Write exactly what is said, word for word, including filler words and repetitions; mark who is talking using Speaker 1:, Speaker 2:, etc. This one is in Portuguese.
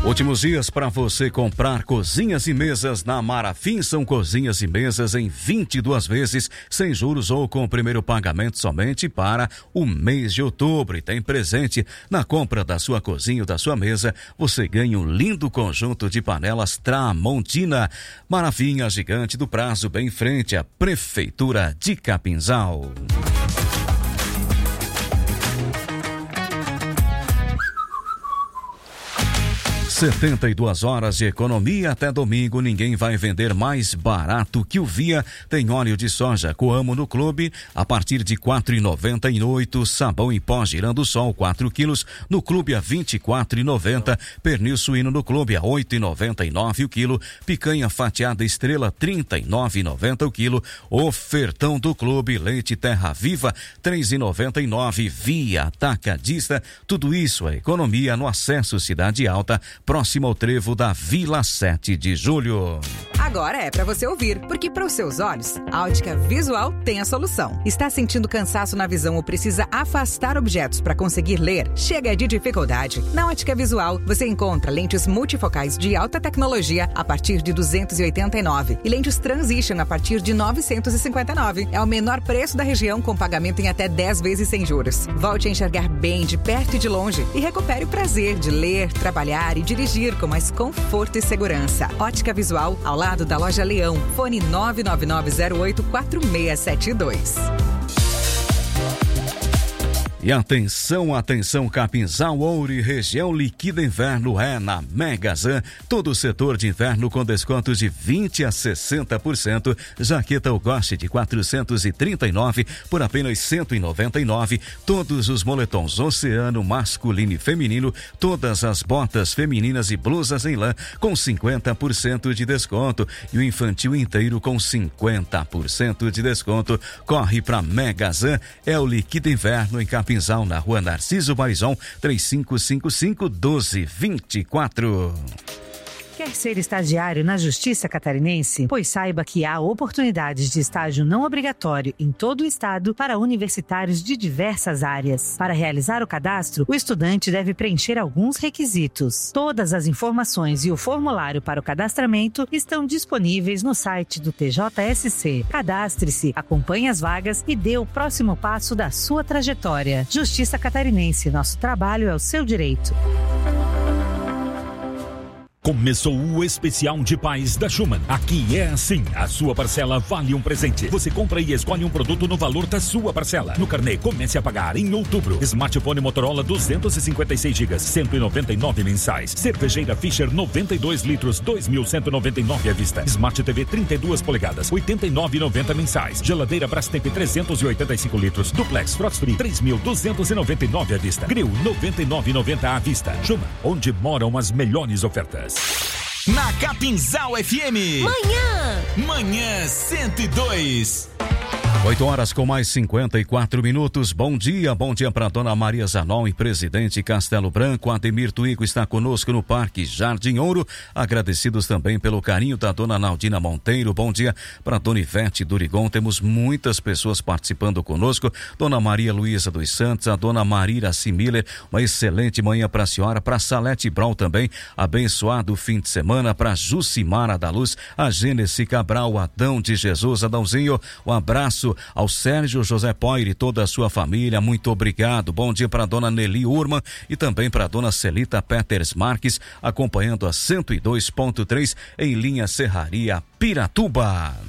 Speaker 1: Últimos dias para você comprar cozinhas e mesas na Marafim. São cozinhas e mesas em vinte e duas vezes, sem juros ou com o primeiro pagamento somente para o mês de outubro. E tem presente na compra da sua cozinha ou da sua mesa, você ganha um lindo conjunto de panelas Tramontina. Marafim, a gigante do prazo, bem em frente à Prefeitura de Capinzal. setenta e duas horas de economia até domingo. Ninguém vai vender mais barato que o Via. Tem óleo de soja Coamo no Clube a partir de quatro reais e noventa e oito centavos. Sabão em pó Girando Sol quatro quilos no Clube a vinte e quatro reais e noventa centavos. Pernil suíno no Clube a oito reais e noventa e nove centavos o quilo. Picanha fatiada Estrela trinta e nove reais e noventa centavos o quilo. Ofertão do Clube leite Terra Viva três reais e noventa e nove centavos. Via Atacadista. Tudo isso é economia no acesso Cidade Alta, próximo ao trevo da Vila sete de julho.
Speaker 2: Agora é para você ouvir, porque para os seus olhos, a Ótica Visual tem a solução. Está sentindo cansaço na visão ou precisa afastar objetos para conseguir ler? Chega de dificuldade. Na Ótica Visual, você encontra lentes multifocais de alta tecnologia a partir de duzentos e oitenta e nove reais e lentes Transition a partir de novecentos e cinquenta e nove reais. É o menor preço da região, com pagamento em até dez vezes sem juros. Volte a enxergar bem de perto e de longe e recupere o prazer de ler, trabalhar e dirigir com mais conforto e segurança. Ótica Visual, ao lado da Loja Leão. Fone nove nove nove zero oito quatro seis sete dois.
Speaker 1: E atenção, atenção, Capinzal, Ouro e região, liquida inverno é na Megazan. Todo o setor de inverno com descontos de vinte a sessenta por cento. Jaqueta Algoche de quatrocentos e trinta e nove reais por apenas cento e noventa e nove reais. Todos os moletons Oceano masculino e feminino, todas as botas femininas e blusas em lã com cinquenta por cento de desconto. E o infantil inteiro com cinquenta por cento de desconto. Corre pra Megazan, é o liquida inverno em Capinzal, na rua Narciso Barizon, três cinco cinco cinco, um dois dois quatro.
Speaker 3: Quer ser estagiário na Justiça Catarinense? Pois saiba que há oportunidades de estágio não obrigatório em todo o estado para universitários de diversas áreas. Para realizar o cadastro, o estudante deve preencher alguns requisitos. Todas as informações e o formulário para o cadastramento estão disponíveis no site do T J S C. Cadastre-se, acompanhe as vagas e dê o próximo passo da sua trajetória. Justiça Catarinense, nosso trabalho é o seu direito.
Speaker 4: Começou o especial de pais da Schumann. Aqui é assim, a sua parcela vale um presente. Você compra e escolhe um produto no valor da sua parcela. No carnê, comece a pagar em outubro. Smartphone Motorola duzentos e cinquenta e seis gigas, cento e noventa e nove mensais. Cervejeira Fischer noventa e dois litros, dois mil cento e noventa e nove à vista. Smart T V trinta e duas polegadas, oitenta e nove reais e noventa mensais. Geladeira Brastemp trezentos e oitenta e cinco litros, Duplex Frost Free três mil duzentos e noventa e nove à vista. Grill noventa e nove reais e noventa à vista. Schumann, onde moram as melhores ofertas.
Speaker 5: Na Capinzal F M.
Speaker 6: Manhã.
Speaker 5: Manhã cento e dois.
Speaker 1: oito horas com mais cinquenta e quatro minutos. Bom dia, bom dia para dona Maria Zanon e presidente Castelo Branco. Ademir Tuigo está conosco no Parque Jardim Ouro. Agradecidos também pelo carinho da dona Naldina Monteiro. Bom dia para dona Ivete Durigon. Temos muitas pessoas participando conosco. Dona Maria Luísa dos Santos, a dona Marira Similler. Uma excelente manhã para a senhora. Para Salete Brau também. Abençoado fim de semana. Para Jucimara da Luz, a Gênesis Cabral, Adão de Jesus, Adãozinho. Um abraço ao Sérgio José Poire e toda a sua família, muito obrigado. Bom dia para a dona Nelly Urman e também para a dona Celita Peters Marques, acompanhando a cento e dois ponto três em linha Serraria Piratuba.